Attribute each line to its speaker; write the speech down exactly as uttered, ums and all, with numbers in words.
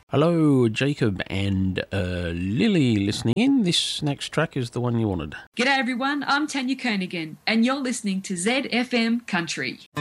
Speaker 1: Hello, Jacob and uh, Lily listening in. This next track is the one you wanted.
Speaker 2: G'day everyone, I'm Tanya Koenigan and you're listening to Z F M Country.